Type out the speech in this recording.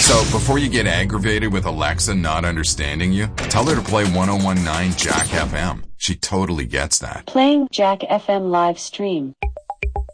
So before you get aggravated with Alexa not understanding you, tell her to play 1019 Jack FM. She totally gets that. Playing Jack FM live stream.